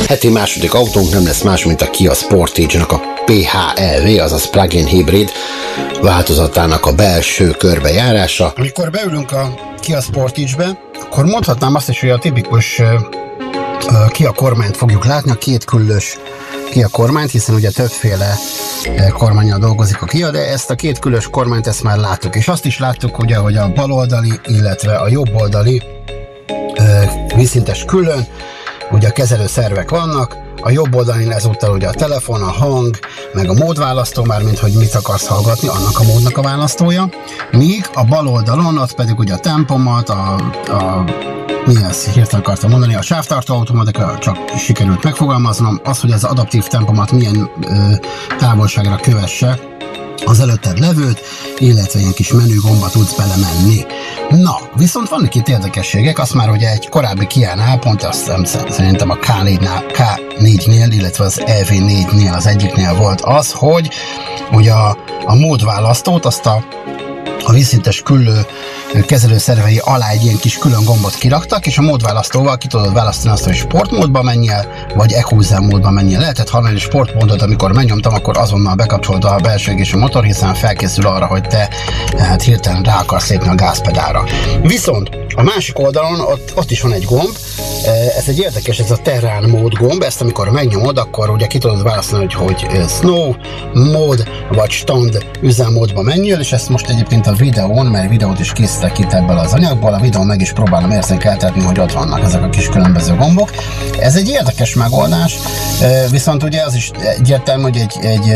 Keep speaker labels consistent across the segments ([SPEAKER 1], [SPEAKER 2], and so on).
[SPEAKER 1] Heti második autónk nem lesz más, mint a Kia Sportage-nak a PHEV, azaz Plug-in Hybrid változatának a belső körbejárása. Amikor beülünk a Kia Sportage-be, akkor mondhatnám azt is, hogy a tipikus Kia kormányt fogjuk látni, a két küllős Kia kormányt, hiszen ugye többféle kormánnyal dolgozik a Kia, de ezt a két különös kormányt ezt már láttuk, és azt is láttuk ugye, hogy a baloldali, illetve a jobboldali vízszintes külön, ugye a kezelőszervek vannak, a jobb oldalin ezúttal ugye a telefon, a hang, meg a módválasztó, mármint hogy mit akarsz hallgatni, annak a módnak a választója, míg a bal oldalon ott pedig ugye a tempomat, mi ezt hirtelen akartam mondani, a sávtartó automatika, csak sikerült megfogalmaznom, az, hogy az adaptív tempomat milyen távolságra kövesse az előtted levőt, illetve ilyen kis menügomba tudsz belemenni. Na, viszont vannak itt érdekességek, azt már ugye egy korábbi Kia-nál, pont azt szerintem a K4-nél, illetve az EV4-nél az egyiknél volt az, hogy ugye a módválasztót, azt a vízszintes küllő kezelőszervei alá egy ilyen kis külön gombot kiraktak, és a módválasztóval ki tudod választani azt, hogy sportmódba menjél, vagy eco módba menjél. Lehetett hallani, hogy sportmódot, amikor megnyomtam, akkor azonnal bekapcsolod a belső égésű motor, hiszen felkészül arra, hogy te hát hirtelen rá akarsz lépni a gázpedálra. Viszont a másik oldalon ott is van egy gomb, ez egy érdekes, ez a Terrán mód gomb, ezt amikor megnyomod, akkor ugye ki tudod választani, hogy Snow mód, vagy stand üzemmódba menjél, és ezt most egyébként a videón, mert videót is készítek itt ebből az anyagból, a videón meg is próbálom érzékeltetni, hogy ott vannak ezek a kis különböző gombok. Ez egy érdekes megoldás, viszont ugye az is egyértelmű, hogy egy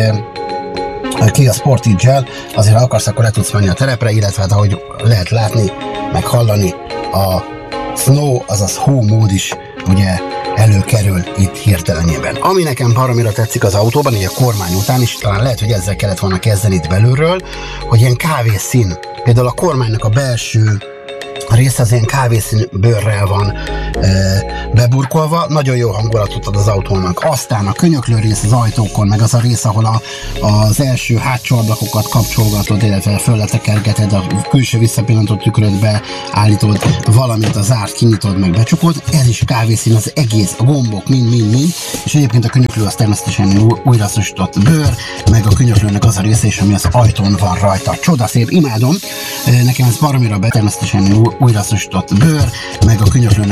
[SPEAKER 1] Kia Sportage-gel azért ha akarsz, akkor le tudsz menni a terepre, illetve hát, ahogy lehet látni, meg hallani, a Snow, azaz hó mód is ugye előkerül itt hirtelenében. Ami nekem baromira tetszik az autóban, így a kormány után is, talán lehet, hogy ezzel kellett volna kezdeni itt belülről, hogy ilyen kávészín, például a kormánynak a belső része az ilyen kávészín bőrrel van beburkolva, nagyon jó hangulatot ad az autónak. Aztán a könyöklő rész az ajtókon, meg az a rész, ahol az első hátsó ablakokat kapcsolgatod, illetve fölletekergeted, a külső visszapillantó tükröt beállítod, valamint a zárt kinyitod, meg becsukod. Ez is kávészín, az egész, a gombok, mind, és egyébként a könyöklő az természetesen újrahasznosított bőr, meg a könyöklőnek az a része is, ami az ajtón van rajta. Csodaszép, imádom, nekem ez baromira természetesen újrahasznosított bőr, meg a könyöklőnek